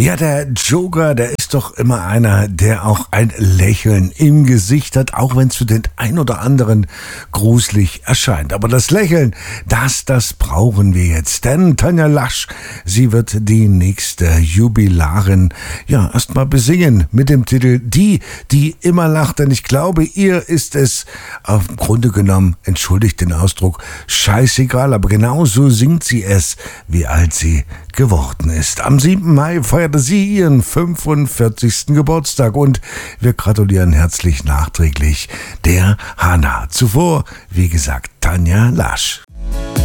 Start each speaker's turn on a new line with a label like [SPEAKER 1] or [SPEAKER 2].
[SPEAKER 1] Ja, der Joker, der ist doch immer einer, der auch ein Lächeln im Gesicht hat, auch wenn es für den ein oder anderen gruselig erscheint. Aber das Lächeln, das brauchen wir jetzt. Denn Tanja Lasch, sie wird die nächste Jubilarin erstmal besingen mit dem Titel Die immer lacht. Denn ich glaube, ihr ist es im Grunde genommen, entschuldigt den Ausdruck, scheißegal. Aber genau so singt sie es, wie alt sie geworden ist. Am 7. Mai feierte sie ihren 45. Geburtstag und wir gratulieren herzlich nachträglich der Hanna. Zuvor, wie gesagt, Tanja Lasch.